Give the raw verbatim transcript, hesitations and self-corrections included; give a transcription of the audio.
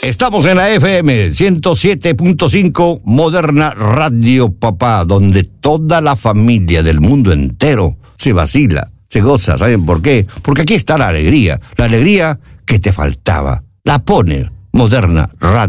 Estamos en la F M ciento siete punto cinco, Moderna Radio Papá, donde toda la familia del mundo entero se vacila, se goza. ¿Saben por qué? Porque aquí está la alegría, la alegría que te faltaba. La pone Moderna Radio.